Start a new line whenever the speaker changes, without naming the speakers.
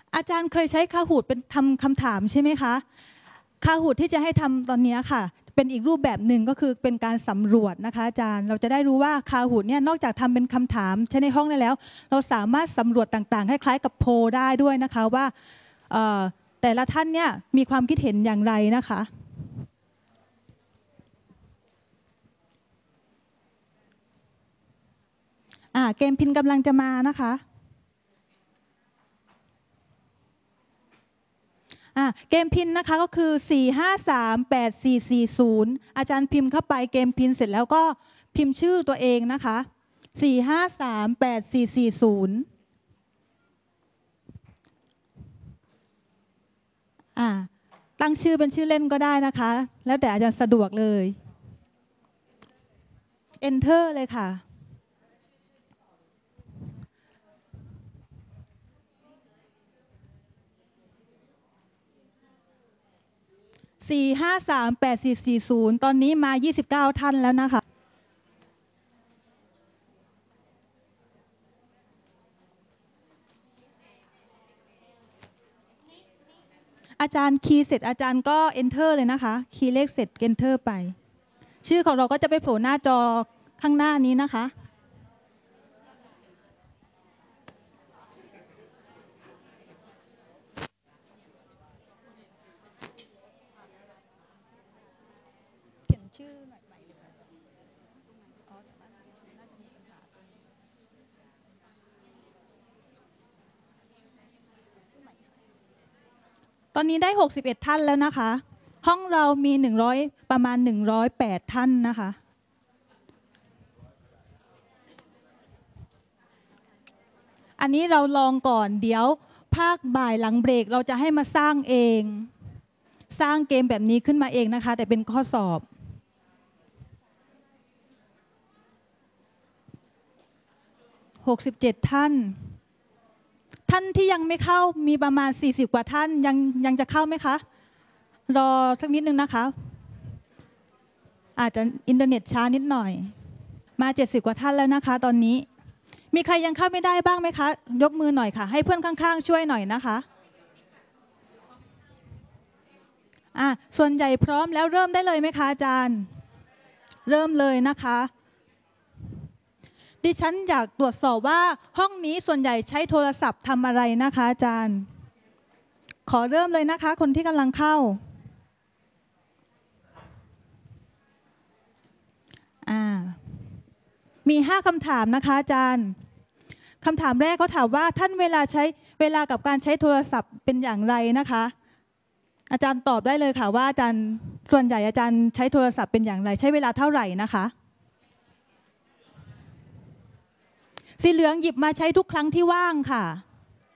อาจารย์เคยใช้คาหูดเป็นทำคำถามใช่ไหมคะคาหูดที่จะให้ทำตอนนี้ค่ะเป็นอีกรูปแบบหนึ่งก็คือเป็นการสำรวจนะคะอาจารย์เราจะได้รู้ว่าคาหูดเนี่ยนอกจากทำเป็นคำถามใช้ในห้องได้แล้วเราสามารถสำรวจต่างๆคล้ายๆกับโพลได้ด้วยนะคะว่าแต่ละท่านเนี่ยมีความคิดเห็นอย่างไรนะคะเกมพินกำลังจะมานะคะเกมพินนะคะก็คือ4538440อาจารย์พิมพ์เข้าไปเกมพินเสร็จแล้วก็พิมพ์ชื่อตัวเองนะคะ4538440ตั้งชื่อเป็นชื่อเล่นก็ได้นะคะแล้วแต่อาจารย์สะดวกเลย Enter เลยค่ะ4538440ตอนนี้มา29ท่านแล้วนะคะอาจารย์คีย์เสร็จอาจารย์ก็ enter เลยนะคะคีย์เลขเสร็จ enter ไปชื่อของเราก็จะไปโผล่หน้าจอข้างหน้านี้นะคะเขียนชื่อหน่อยใหม่ตอนนี้ได้61ท่านแล้วนะคะห้องเรามีประมาณ108ท่านนะคะอันนี้เราลองก่อนเดี๋ยวภาคบ่ายหลังเบรกเราจะให้มาสร้างเองสร้างเกมแบบนี้ขึ้นมาเองนะคะแต่เป็นข้อสอบ67ท่านที่ยังไม่เข้ามีประมาณ40กว่าท่านยังจะเข้าไหมคะรอสักนิดนึงนะคะอาจจะอินเทอร์เน็ตช้านิดหน่อยมา70กว่าท่านแล้วนะคะตอนนี้มีใครยังเข้าไม่ได้บ้างไหมคะยกมือหน่อยค่ะให้เพื่อนข้างๆช่วยหน่อยนะคะส่วนใหญ่พร้อมแล้วเริ่มได้เลยไหมคะอาจารย์เริ่มเลยนะคะดิฉันอยากตรวจสอบว่าห้องนี้ส่วนใหญ่ใช้โทรศัพท์ทำอะไรนะคะอาจารย์ขอเริ่มเลยนะคะคนที่กำลังเข้ามี5คำถามนะคะอาจารย์คำถามแรกเขาถามว่าท่านเวลากับการใช้โทรศัพท์เป็นอย่างไรนะคะอาจารย์ตอบได้เลยค่ะว่าอาจารย์ส่วนใหญ่อาจารย์ใช้โทรศัพท์เป็นอย่างไรใช้เวลาเท่าไหร่นะคะสีเหลืองหยิบมาใช้ทุกครั้งที่ว่างค่ะ